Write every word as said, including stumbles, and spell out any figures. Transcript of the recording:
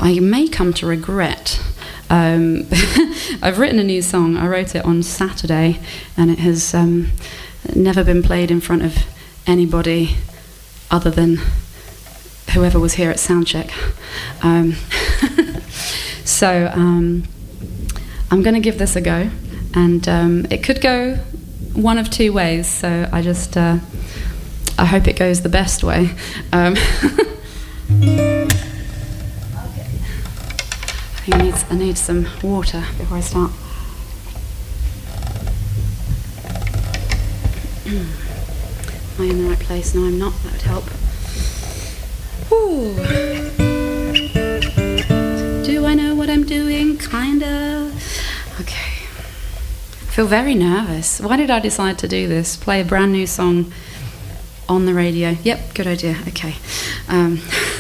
that I may come to regret. Um, I've written a new song. I wrote it on Saturday, and it has um, never been played in front of anybody other than whoever was here at Soundcheck. Um, so um, I'm going to give this a go, and um, it could go one of two ways. So I just uh, I hope it goes the best way. Um, I need, I need some water before I start. Am I in the right place? No, I'm not. That would help. Ooh. Do I know what I'm doing? Kinda. Okay. I feel very nervous. Why did I decide to do this? Play a brand new song on the radio? Yep, good idea. Okay. Um,